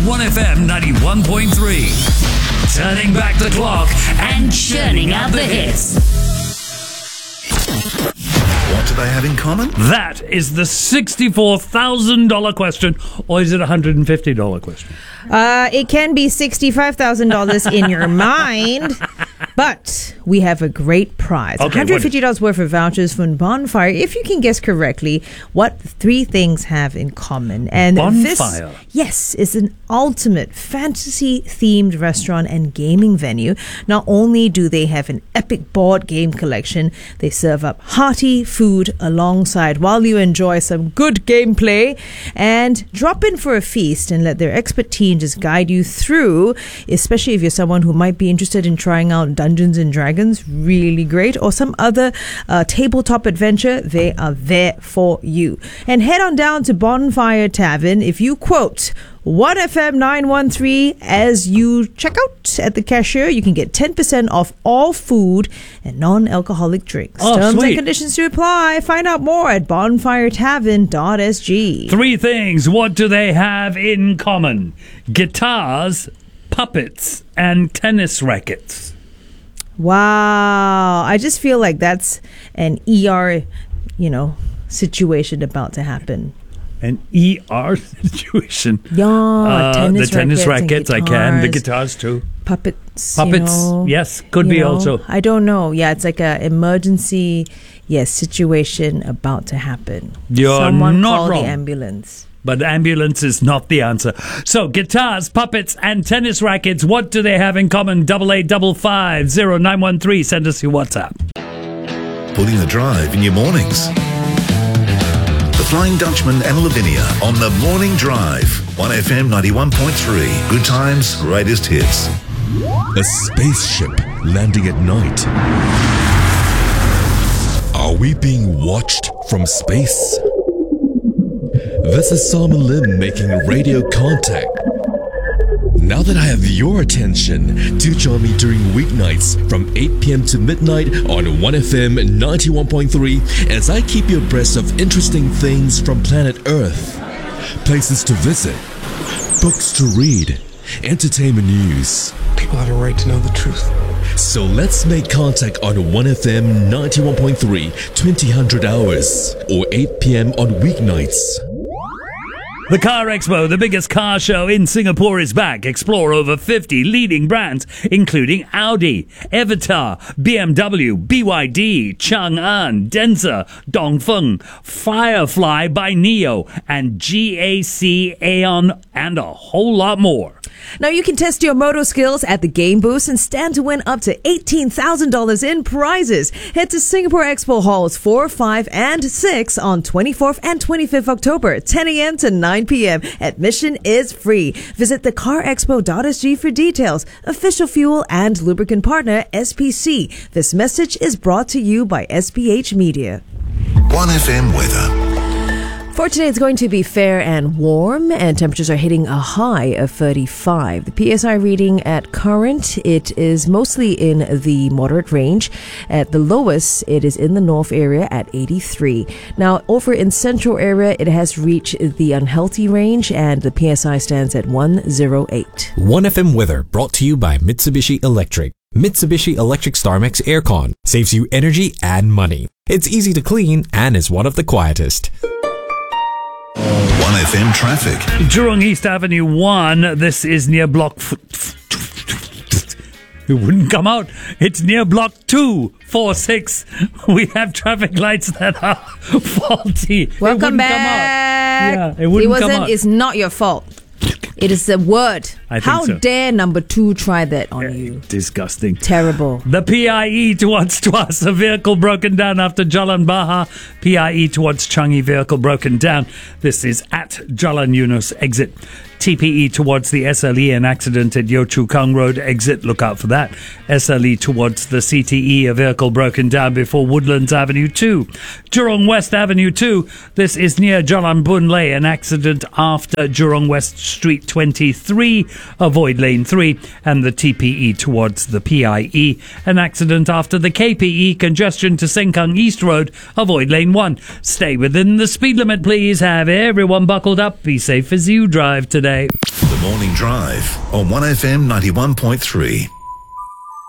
1FM 91.3. Turning back the clock and churning out the hits. What do they have in common? That is the $64,000 question, or is it a $150 question? It can be $65,000 in your mind, but we have a great prize. Okay, $150 worth of vouchers from Bonfire. If you can guess correctly what three things have in common. And Bonfire? This is an ultimate fantasy-themed restaurant and gaming venue. Not only do they have an epic board game collection, they serve up hearty food alongside while you enjoy some good gameplay, and drop in for a feast and let their expert team just guide you through, especially if you're someone who might be interested in trying out Dungeons and Dragons, really great, or some other tabletop adventure. They are there for you. And head on down to Bonfire Tavern. If you quote 1FM913 as you check out at the cashier, you can get 10% off all food and non-alcoholic drinks. Terms and conditions to apply. Find out more at bonfiretavern.sg. Three things. What do they have in common? Guitars, puppets, and tennis rackets. Wow. I just feel like that's an ER, situation about to happen. An ER situation. Yeah, the tennis rackets, I can. The guitars too. Puppets, yes, could be also. I don't know. Yeah, it's like an emergency, situation about to happen. You're Someone not call wrong. the ambulance. But ambulance is not the answer. So, guitars, puppets, and tennis rackets, what do they have in common? 8855-0913. Send us your WhatsApp. Putting the drive in your mornings. The Flying Dutchman and Lavinia on the Morning Drive. 1FM 91.3. Good times, greatest hits. A spaceship landing at night. Are we being watched from space? This is Simon Lim making radio contact. Now that I have your attention, do join me during weeknights from 8 p.m. to midnight on 1FM 91.3 as I keep you abreast of interesting things from planet Earth. Places to visit, books to read, entertainment news. People have a right to know the truth. So let's make contact on 1FM 91.3, 2000 hours, or 8 p.m. on weeknights. The Car Expo, the biggest car show in Singapore, is back. Explore over 50 leading brands, including Audi, Avatar, BMW, BYD, Chang'an, Denza, Dongfeng, Firefly by NIO, and GAC Aeon, and a whole lot more. Now you can test your moto skills at the Game Boost and stand to win up to $18,000 in prizes. Head to Singapore Expo Halls 4, 5, and 6 on 24th and 25th October, 10 a.m. to 9 p.m. Admission is free. Visit thecarexpo.sg for details. Official fuel and lubricant partner SPC. This message is brought to you by SPH Media. 1FM weather. For today, it's going to be fair and warm, and temperatures are hitting a high of 35. The PSI reading at current, it is mostly in the moderate range. At the lowest, it is in the north area at 83. Now, over in central area, it has reached the unhealthy range, and the PSI stands at 108. 1FM weather brought to you by Mitsubishi Electric. Mitsubishi Electric StarMax Aircon saves you energy and money. It's easy to clean and is one of the quietest. 1FM traffic. Jurong East Avenue 1. This is near block... It wouldn't come out. It's near block 246. We have traffic lights that are faulty. Welcome back. Come out. Yeah, it wouldn't come out. It's not your fault. It is the word. How dare number 2 try that on you? Disgusting. Terrible. The PIE towards Tuas, a vehicle broken down after Jalan Bahar. PIE towards Changi, vehicle broken down. This is at Jalan Yunus exit. TPE towards the SLE, an accident at Yio Chu Kang Road exit. Look out for that. SLE towards the CTE, a vehicle broken down before Woodlands Avenue 2. Jurong West Avenue 2. This is near Jalan Boon Lay, an accident after Jurong West Street 23. Avoid lane 3. And the TPE towards the PIE, an accident after the KPE, congestion to Sengkang East Road. Avoid lane 1. Stay within the speed limit, please. Have everyone buckled up. Be safe as you drive today. The Morning Drive on 1FM 91.3.